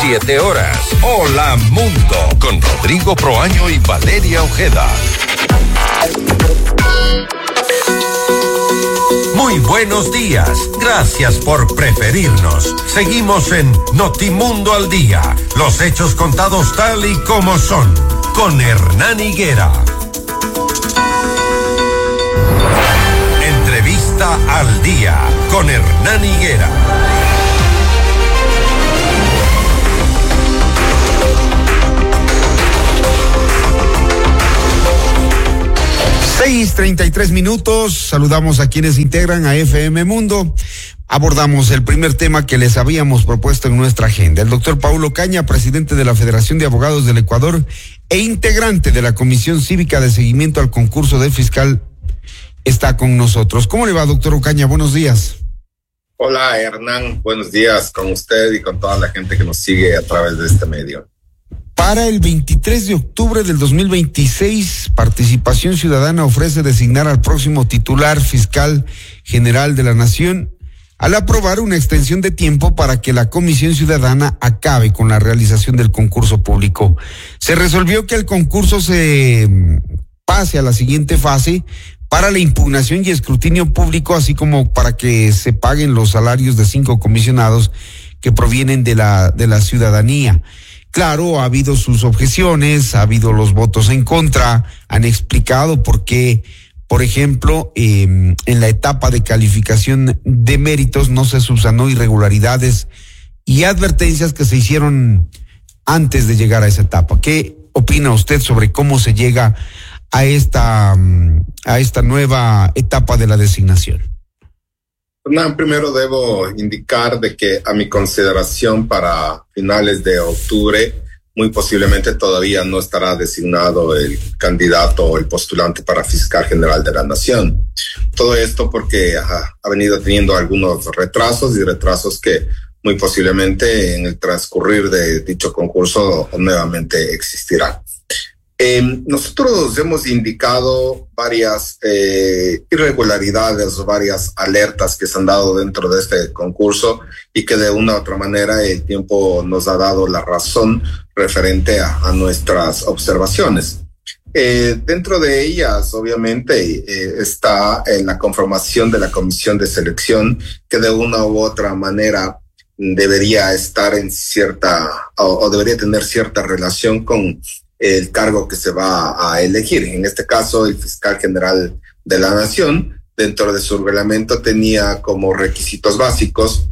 7 horas. Hola Mundo, con Rodrigo Proaño y Valeria Ojeda. Muy buenos días. Gracias por preferirnos. Seguimos en Notimundo al Día. Los hechos contados tal y como son. Con Hernán Higuera. Entrevista al Día. Con Hernán Higuera. 6:33. Saludamos a quienes integran a FM Mundo. Abordamos el primer tema que les habíamos propuesto en nuestra agenda. El doctor Paulo Ocaña, presidente de la Federación de Abogados del Ecuador e integrante de la Comisión Cívica de Seguimiento al Concurso de Fiscal, está con nosotros. ¿Cómo le va, doctor Ocaña? Buenos días. Hola, Hernán. Buenos días con usted y con toda la gente que nos sigue a través de este medio. Para el 23 de octubre del 2026, Participación Ciudadana ofrece designar al próximo titular fiscal general de la Nación al aprobar una extensión de tiempo para que la Comisión Ciudadana acabe con la realización del concurso público. Se resolvió que el concurso se pase a la siguiente fase para la impugnación y escrutinio público, así como para que se paguen los salarios de 5 comisionados que provienen de la ciudadanía. Claro, ha habido sus objeciones, ha habido los votos en contra, han explicado por qué, por ejemplo, en la etapa de calificación de méritos no se subsanó irregularidades y advertencias que se hicieron antes de llegar a esa etapa. ¿Qué opina usted sobre cómo se llega a esta nueva etapa de la designación? Primero debo indicar de que a mi consideración para finales de octubre muy posiblemente todavía no estará designado el candidato o el postulante para fiscal general de la Nación. Todo esto porque ha venido teniendo algunos retrasos que muy posiblemente en el transcurrir de dicho concurso nuevamente existirán. Nosotros hemos indicado varias irregularidades o varias alertas que se han dado dentro de este concurso y que de una u otra manera el tiempo nos ha dado la razón referente a nuestras observaciones. Dentro de ellas, obviamente, está la conformación de la comisión de selección que de una u otra manera debería estar en o debería tener cierta relación con el cargo que se va a elegir. En este caso, el fiscal general de la Nación, dentro de su reglamento, tenía como requisitos básicos: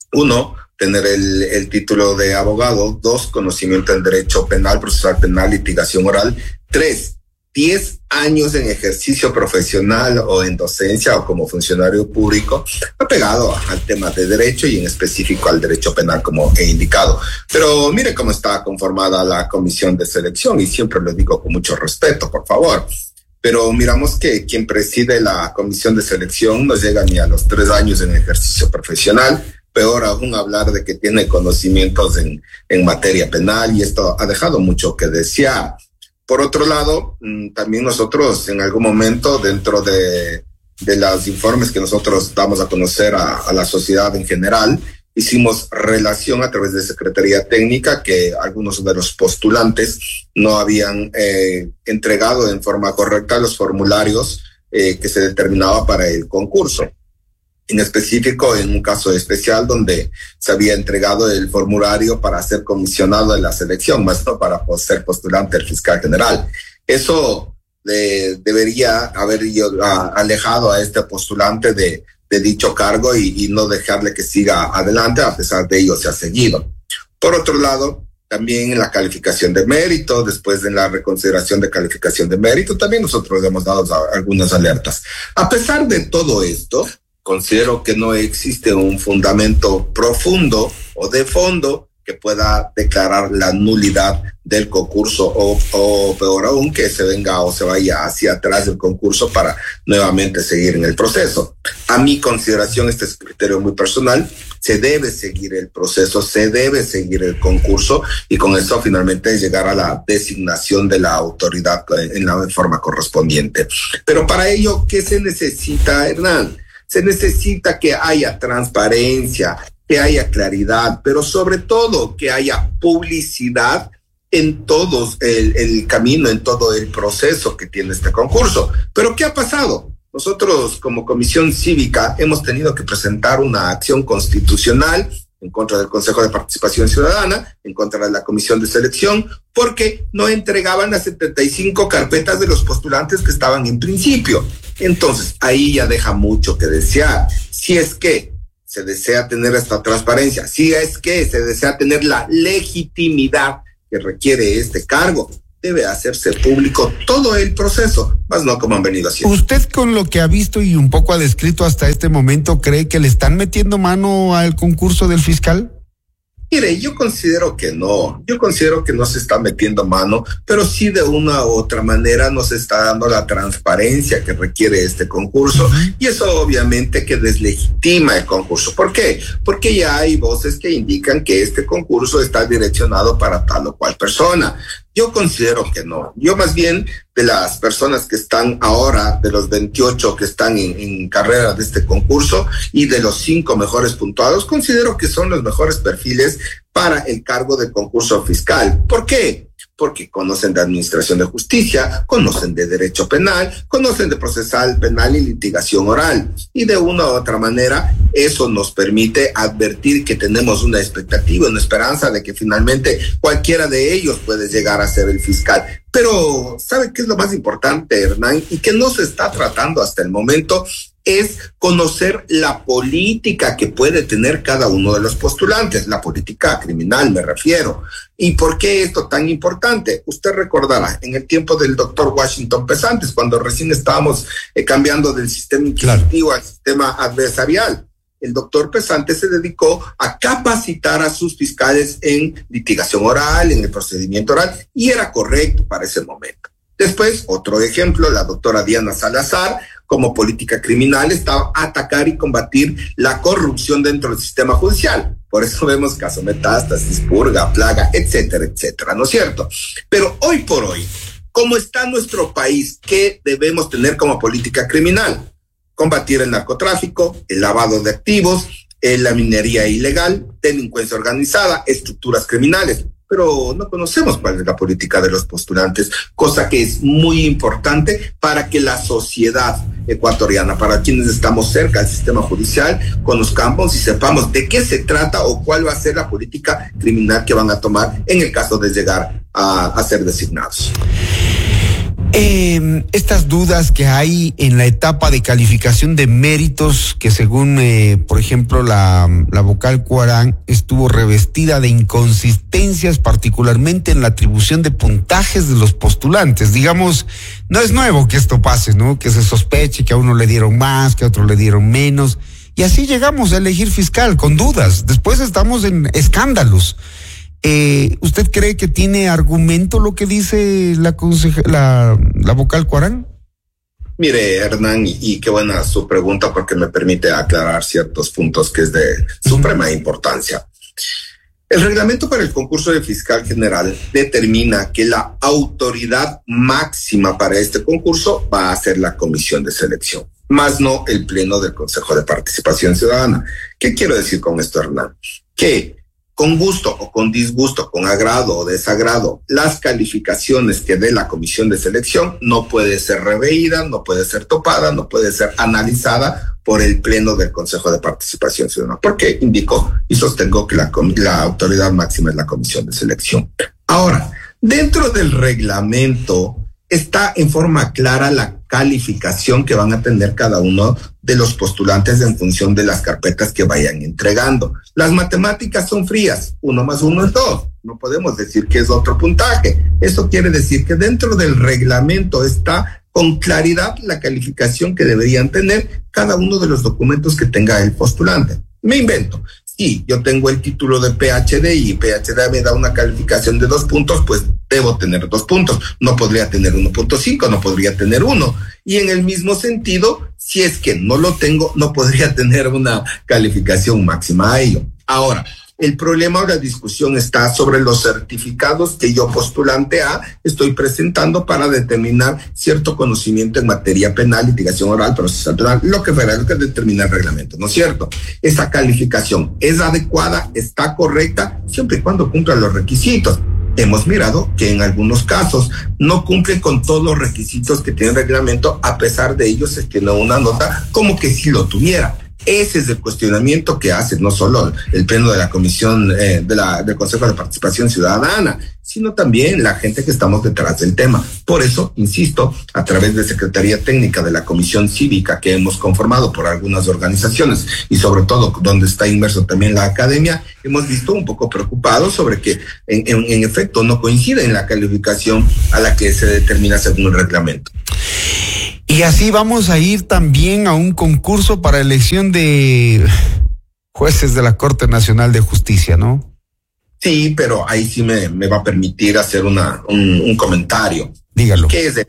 1, tener el título de abogado; 2, conocimiento en derecho penal, procesal penal, litigación oral; 3, 10 años en ejercicio profesional o en docencia o como funcionario público, apegado al tema de derecho y en específico al derecho penal, como he indicado. Pero mire cómo está conformada la comisión de selección, y siempre lo digo con mucho respeto, por favor. Pero miramos que quien preside la comisión de selección no llega ni a los 3 años en ejercicio profesional, peor aún hablar de que tiene conocimientos en materia penal, y esto ha dejado mucho que desear. Por otro lado, también nosotros en algún momento, dentro de los informes que nosotros damos a conocer a la sociedad en general, hicimos relación a través de Secretaría Técnica que algunos de los postulantes no habían entregado en forma correcta los formularios que se determinaba para el concurso. En específico, en un caso especial donde se había entregado el formulario para ser comisionado de la selección, más no para ser postulante del fiscal general. Eso debería haber alejado a este postulante de dicho cargo y no dejarle que siga adelante. A pesar de ello, se ha seguido. Por otro lado, también en la calificación de mérito, después de la reconsideración de calificación de mérito, también nosotros hemos dado algunas alertas. A pesar de todo esto, considero que no existe un fundamento profundo o de fondo que pueda declarar la nulidad del concurso o peor aún, que se venga o se vaya hacia atrás del concurso para nuevamente seguir en el proceso. A mi consideración, este es criterio muy personal, se debe seguir el proceso, se debe seguir el concurso y con eso finalmente llegar a la designación de la autoridad en la forma correspondiente. Pero para ello, ¿qué se necesita, Hernán? Se necesita que haya transparencia, que haya claridad, pero sobre todo que haya publicidad en todo el camino, en todo el proceso que tiene este concurso. Pero ¿qué ha pasado? Nosotros como Comisión Cívica hemos tenido que presentar una acción constitucional en contra del Consejo de Participación Ciudadana, en contra de la Comisión de Selección, porque no entregaban las 75 carpetas de los postulantes que estaban en principio. Entonces, ahí ya deja mucho que desear. Si es que se desea tener esta transparencia, si es que se desea tener la legitimidad que requiere este cargo, debe hacerse público todo el proceso, más no como han venido haciendo. ¿Usted, con lo que ha visto y un poco ha descrito hasta este momento, cree que le están metiendo mano al concurso del fiscal? Mire, yo considero que no se está metiendo mano, pero sí de una u otra manera nos está dando la transparencia que requiere este concurso, y eso obviamente que deslegitima el concurso. ¿Por qué? Porque ya hay voces que indican que este concurso está direccionado para tal o cual persona. Yo considero que no. Yo más bien, de las personas que están ahora, de los 28 que están en carrera de este concurso y de los 5 mejores puntuados, considero que son los mejores perfiles para el cargo de concurso fiscal. ¿Por qué? Porque conocen de administración de justicia, conocen de derecho penal, conocen de procesal penal y litigación oral. Y de una u otra manera, eso nos permite advertir que tenemos una expectativa, una esperanza de que finalmente cualquiera de ellos puede llegar a ser el fiscal. Pero, ¿sabe qué es lo más importante, Hernán? Y que no se está tratando hasta el momento, es conocer la política que puede tener cada uno de los postulantes, la política criminal me refiero. ¿Y por qué esto tan importante? Usted recordará, en el tiempo del doctor Washington Pesantes, cuando recién estábamos cambiando del sistema inquisitivo al sistema adversarial, el doctor Pesantes se dedicó a capacitar a sus fiscales en litigación oral, en el procedimiento oral, y era correcto para ese momento. Después, otro ejemplo, la doctora Diana Salazar, como política criminal, estaba a atacar y combatir la corrupción dentro del sistema judicial. Por eso vemos caso Metástasis, Purga, Plaga, etcétera, etcétera, ¿no es cierto? Pero hoy por hoy, ¿cómo está nuestro país? ¿Qué debemos tener como política criminal? Combatir el narcotráfico, el lavado de activos, la minería ilegal, delincuencia organizada, estructuras criminales. Pero no conocemos cuál es la política de los postulantes, cosa que es muy importante para que la sociedad ecuatoriana, para quienes estamos cerca del sistema judicial, conozcamos y sepamos de qué se trata o cuál va a ser la política criminal que van a tomar en el caso de llegar a ser designados. Estas dudas que hay en la etapa de calificación de méritos, que según, por ejemplo, la vocal Cuarán estuvo revestida de inconsistencias, particularmente en la atribución de puntajes de los postulantes. Digamos, no es nuevo que esto pase, ¿no? Que se sospeche que a uno le dieron más, que a otro le dieron menos. Y así llegamos a elegir fiscal con dudas. Después estamos en escándalos. ¿Usted cree que tiene argumento lo que dice la vocal Cuarán? Mire, Hernán, y qué buena su pregunta porque me permite aclarar ciertos puntos que es de suprema importancia. El reglamento para el concurso de fiscal general determina que la autoridad máxima para este concurso va a ser la comisión de selección, más no el pleno del Consejo de Participación Ciudadana. ¿Qué quiero decir con esto, Hernán? Que con gusto o con disgusto, con agrado o desagrado, las calificaciones que dé la comisión de selección no puede ser reveída, no puede ser topada, no puede ser analizada por el pleno del Consejo de Participación Ciudadana, porque indicó y sostengo que la autoridad máxima es la comisión de selección. Ahora, dentro del reglamento está en forma clara la calificación que van a tener cada uno de los postulantes en función de las carpetas que vayan entregando. Las matemáticas son frías, 1 más 1 es 2. No podemos decir que es otro puntaje. Eso quiere decir que dentro del reglamento está con claridad la calificación que deberían tener cada uno de los documentos que tenga el postulante. Me invento. Si yo tengo el título de PhD y PhD me da una calificación de 2 puntos, pues debo tener 2 puntos. No podría tener 1.5, no podría tener 1. Y en el mismo sentido, si es que no lo tengo, no podría tener una calificación máxima a ello. Ahora, El problema o la discusión está sobre los certificados que yo, postulante A, estoy presentando para determinar cierto conocimiento en materia penal, litigación oral, procesal penal, lo que fuera, lo que determina el reglamento, ¿no es cierto? Esa calificación es adecuada, está correcta, siempre y cuando cumpla los requisitos. Hemos mirado que en algunos casos no cumplen con todos los requisitos que tiene el reglamento, a pesar de ello se tiene una nota como que si lo tuviera. Ese es el cuestionamiento que hace no solo el pleno de la Comisión del Consejo de Participación Ciudadana, sino también la gente que estamos detrás del tema. Por eso, insisto, a través de Secretaría Técnica de la Comisión Cívica que hemos conformado por algunas organizaciones y sobre todo donde está inmerso también la academia, hemos visto un poco preocupados sobre que en efecto no coincide en la calificación a la que se determina según el reglamento. Y así vamos a ir también a un concurso para elección de jueces de la Corte Nacional de Justicia, ¿no? Sí, pero ahí sí me va a permitir hacer un comentario. Dígalo. ¿Qué es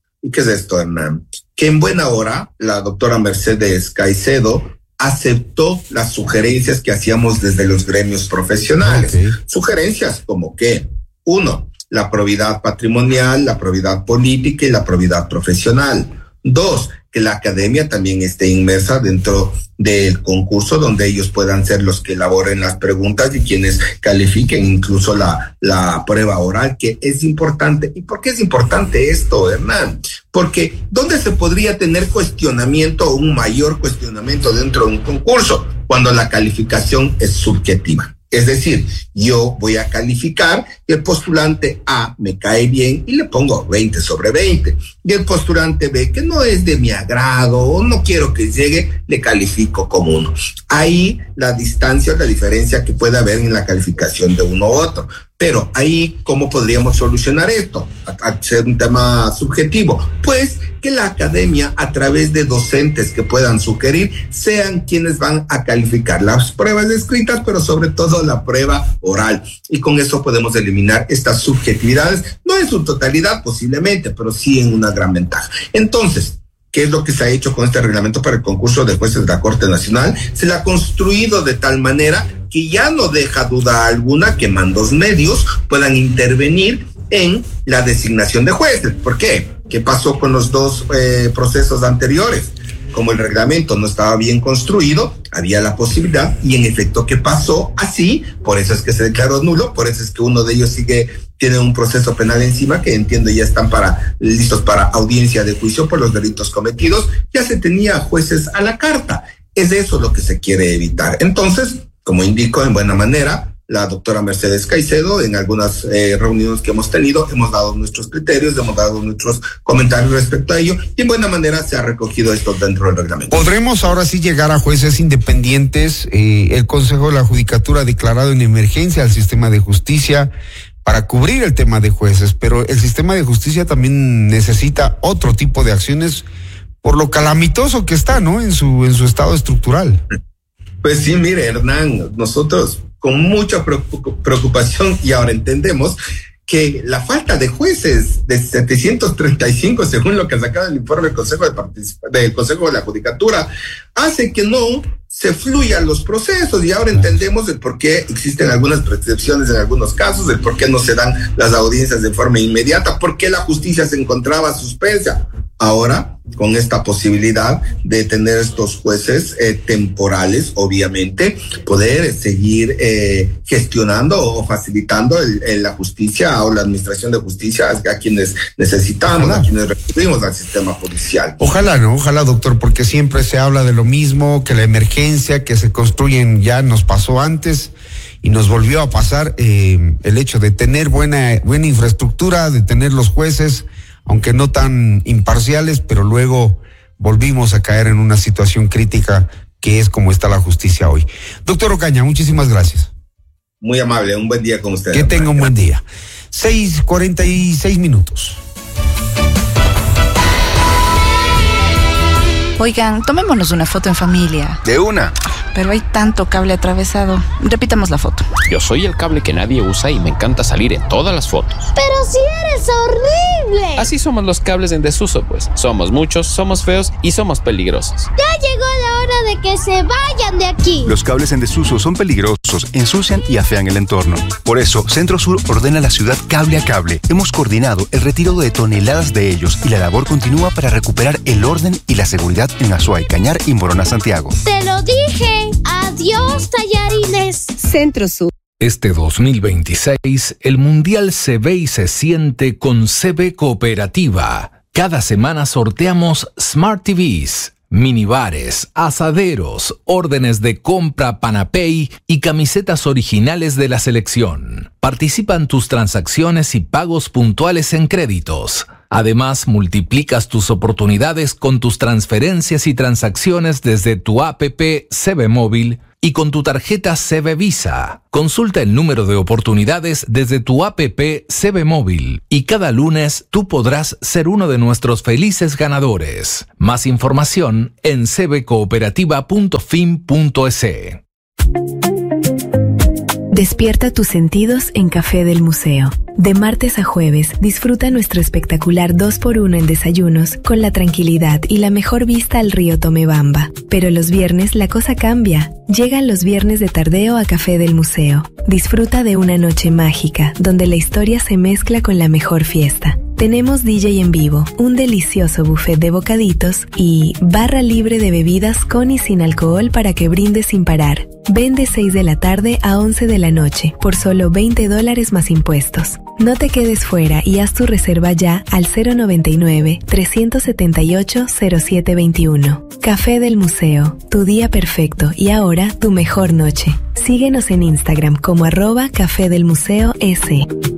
esto, Hernán? Que en buena hora la doctora Mercedes Caicedo aceptó las sugerencias que hacíamos desde los gremios profesionales. Okay. Sugerencias como que, 1, la probidad patrimonial, la probidad política y la probidad profesional. 2, que la academia también esté inmersa dentro del concurso, donde ellos puedan ser los que elaboren las preguntas y quienes califiquen incluso la prueba oral, que es importante. ¿Y por qué es importante esto, Hernán? Porque ¿dónde se podría tener cuestionamiento o un mayor cuestionamiento dentro de un concurso? Cuando la calificación es subjetiva. Es decir, yo voy a calificar y el postulante A me cae bien y le pongo 20 sobre 20. Y el postulante B, que no es de mi agrado o no quiero que llegue, le califico como 1. Ahí la distancia, la diferencia que puede haber en la calificación de uno u otro. Pero ahí, ¿cómo podríamos solucionar esto? A ser un tema subjetivo. Pues que la academia, a través de docentes que puedan sugerir, sean quienes van a calificar las pruebas escritas, pero sobre todo la prueba oral. Y con eso podemos eliminar estas subjetividades, no en su totalidad posiblemente, pero sí en una gran ventaja. Entonces, ¿qué es lo que se ha hecho con este reglamento para el concurso de jueces de la Corte Nacional? Se le ha construido de tal manera que ya no deja duda alguna que mandos medios puedan intervenir en la designación de jueces. ¿Por qué? ¿Qué pasó con los dos procesos anteriores? Como el reglamento no estaba bien construido, había la posibilidad, y en efecto, ¿qué pasó? Así, por eso es que se declaró nulo, por eso es que uno de ellos tiene un proceso penal encima, que entiendo ya están listos para audiencia de juicio por los delitos cometidos. Ya se tenía jueces a la carta. Es eso lo que se quiere evitar. Entonces, como indico en buena manera, la doctora Mercedes Caicedo, en algunas reuniones que hemos tenido, hemos dado nuestros criterios, hemos dado nuestros comentarios respecto a ello, y en buena manera se ha recogido esto dentro del reglamento. ¿Podremos ahora sí llegar a jueces independientes? El Consejo de la Judicatura ha declarado en emergencia al sistema de justicia para cubrir el tema de jueces, pero el sistema de justicia también necesita otro tipo de acciones por lo calamitoso que está, ¿no? En su estado estructural. Pues sí, mire, Hernán, nosotros con mucha preocupación, y ahora entendemos que la falta de jueces de 735, según lo que sacaba el informe del Consejo de la Judicatura, hace que no se fluyan los procesos, y ahora entendemos el por qué existen algunas percepciones en algunos casos, el por qué no se dan las audiencias de forma inmediata, por qué la justicia se encontraba suspensa. Ahora, con esta posibilidad de tener estos jueces temporales, obviamente, poder seguir gestionando o facilitando la justicia o la administración de justicia a quienes necesitamos, a quienes recurrimos al sistema judicial. Ojalá, ¿no? Ojalá, doctor, porque siempre se habla de lo mismo, que la emergencia que se construyen ya nos pasó antes y nos volvió a pasar, el hecho de tener buena infraestructura, de tener los jueces, aunque no tan imparciales, pero luego volvimos a caer en una situación crítica que es como está la justicia hoy. Doctor Ocaña, muchísimas gracias. Muy amable, un buen día con usted. Que tenga un buen día. 6:46. Oigan, tomémonos una foto en familia. De una. Pero hay tanto cable atravesado. Repitamos la foto. Yo soy el cable que nadie usa y me encanta salir en todas las fotos. ¡Pero si eres horrible! Así somos los cables en desuso, pues. Somos muchos, somos feos y somos peligrosos. ¡Ya llegó la hora de que se vayan de aquí. Los cables en desuso son peligrosos, ensucian y afean el entorno. Por eso, Centro Sur ordena la ciudad cable a cable. Hemos coordinado el retiro de toneladas de ellos y la labor continúa para recuperar el orden y la seguridad en Azuay, Cañar y Morona, Santiago. ¡Te lo dije! ¡Adiós, tallarines! Centro Sur. Este 2026, el Mundial se ve y se siente con CB Cooperativa. Cada semana sorteamos Smart TVs, minibares, asaderos, órdenes de compra Panapay y camisetas originales de la selección. Participan tus transacciones y pagos puntuales en créditos. Además, multiplicas tus oportunidades con tus transferencias y transacciones desde tu APP CB Móvil y con tu tarjeta CB Visa. Consulta el número de oportunidades desde tu APP CB Móvil y cada lunes tú podrás ser uno de nuestros felices ganadores. Más información en cbcooperativa.fin.es. Despierta tus sentidos en Café del Museo. De martes a jueves, disfruta nuestro espectacular 2x1 en desayunos con la tranquilidad y la mejor vista al río Tomebamba. Pero los viernes la cosa cambia. Llegan los viernes de tardeo a Café del Museo. Disfruta de una noche mágica, donde la historia se mezcla con la mejor fiesta. Tenemos DJ en vivo, un delicioso buffet de bocaditos y barra libre de bebidas con y sin alcohol para que brindes sin parar. Ven de 6 de la tarde a 11 de la noche por solo $20 más impuestos. No te quedes fuera y haz tu reserva ya al 099-378-0721. Café del Museo, tu día perfecto y ahora tu mejor noche. Síguenos en Instagram como @Café del Museo S.